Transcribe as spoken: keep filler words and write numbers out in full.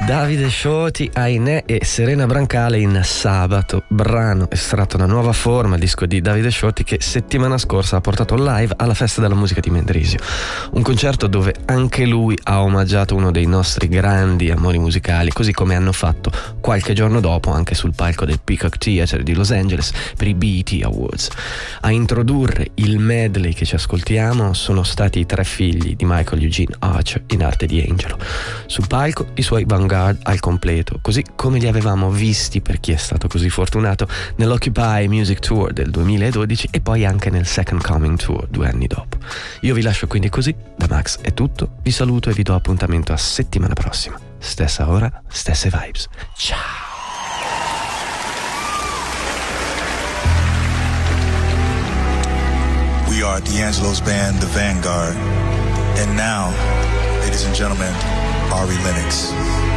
Davide Scioti, Ainè e Serena Brancale in Sabato, brano estratto da Nuova Forma, il disco di Davide Scioti che settimana scorsa ha portato live alla Festa della Musica di Mendrisio, un concerto dove anche lui ha omaggiato uno dei nostri grandi amori musicali, così come hanno fatto qualche giorno dopo anche sul palco del Peacock Theatre di Los Angeles per i B E T Awards. A introdurre il medley che ci ascoltiamo sono stati i tre figli di Michael Eugene Archer in arte di Angelo. Sul palco i suoi Vanguard al completo, così come li avevamo visti, per chi è stato così fortunato, nell'Occupy Music Tour del duemiladodici e poi anche nel Second Coming Tour due anni dopo. Io vi lascio quindi così, da Max è tutto, vi saluto e vi do appuntamento a settimana prossima. Stessa ora, stesse vibes. Ciao! We are D'Angelo's band, The Vanguard. And now, ladies and gentlemen, Ari Lennox.